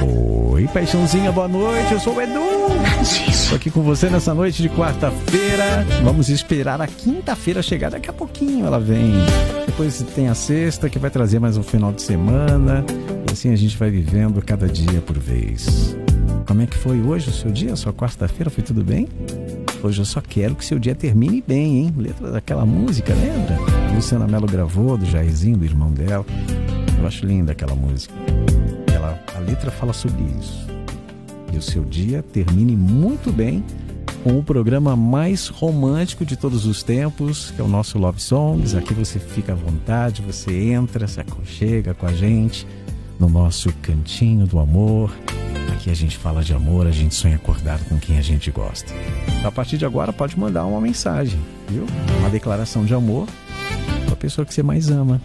Oi, paixãozinha, boa noite, eu sou o Edu. Estou aqui com você nessa noite de quarta-feira. Vamos esperar a quinta-feira chegar, daqui a pouquinho ela vem. Depois tem a sexta, que vai trazer mais um final de semana. E assim a gente vai vivendo cada dia por vez. Como é que foi hoje o seu dia, a sua quarta-feira? Foi tudo bem? Hoje eu só quero que seu dia termine bem, hein? Letra daquela música, lembra? A Luciana Mello gravou, do Jairzinho, do irmão dela. Eu acho linda aquela música. A letra fala sobre isso. E o seu dia termine muito bem com o programa mais romântico de todos os tempos, que é o nosso Love Songs. Aqui você fica à vontade, você entra, se aconchega com a gente no nosso cantinho do amor. Aqui a gente fala de amor, a gente sonha acordado com quem a gente gosta. A partir de agora pode mandar uma mensagem, viu? Uma declaração de amor para a pessoa que você mais ama.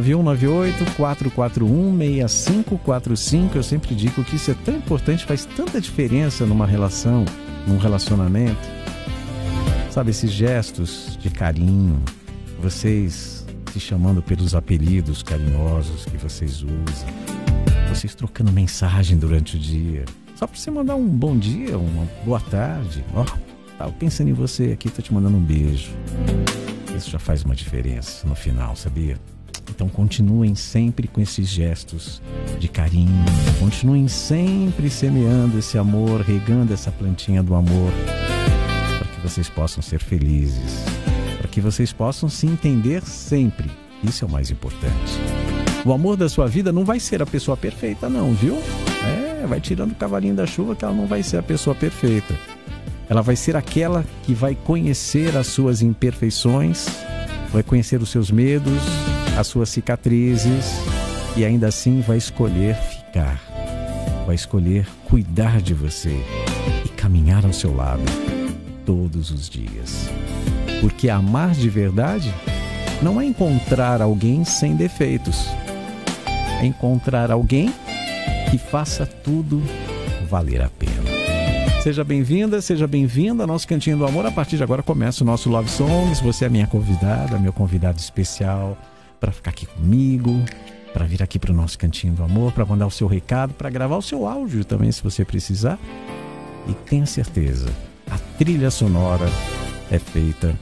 9198-441-6545. Eu sempre digo que isso é tão importante, faz tanta diferença numa relação, num relacionamento. Sabe, esses gestos de carinho, vocês se chamando pelos apelidos carinhosos que vocês usam, vocês trocando mensagem durante o dia, só para você mandar um bom dia, uma boa tarde. Tava pensando em você aqui, tô te mandando um beijo. Isso já faz uma diferença no final, sabia? Então continuem sempre com esses gestos de carinho, continuem sempre semeando esse amor, regando essa plantinha do amor, para que vocês possam ser felizes, para que vocês possam se entender sempre. Isso é o mais importante. O amor da sua vida não vai ser a pessoa perfeita não, viu? Vai tirando o cavalinho da chuva que ela não vai ser a pessoa perfeita. Ela vai ser aquela que vai conhecer as suas imperfeições, vai conhecer os seus medos, as suas cicatrizes e ainda assim vai escolher ficar, vai escolher cuidar de você e caminhar ao seu lado todos os dias. Porque amar de verdade não é encontrar alguém sem defeitos, é encontrar alguém que faça tudo valer a pena. Seja bem-vinda, seja bem-vindo ao nosso Cantinho do Amor. A partir de agora começa o nosso Love Songs. Você é minha convidada, meu convidado especial para ficar aqui comigo, para vir aqui para o nosso Cantinho do Amor, para mandar o seu recado, para gravar o seu áudio também, se você precisar. E tenha certeza, a trilha sonora é feita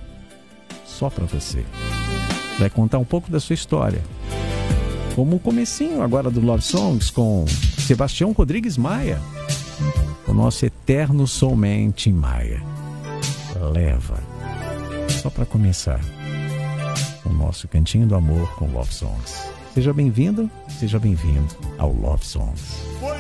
só para você. Vai contar um pouco da sua história. Como o comecinho agora do Love Songs com Sebastião Rodrigues Maia, o nosso eterno soulmate Maia. Leva. Só para começar o nosso Cantinho do Amor com Love Songs. Seja bem-vindo, seja bem-vindo ao Love Songs.